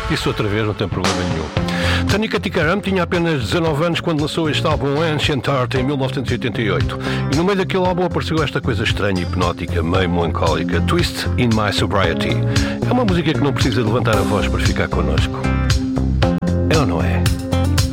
Isso outra vez, não tem problema nenhum. Tanika Tikaram tinha apenas 19 anos quando lançou este álbum Ancient Art em 1988. E no meio daquele álbum apareceu esta coisa estranha e hipnótica, meio melancólica, Twist in My Sobriety. É uma música que não precisa levantar a voz para ficar connosco. É ou não é?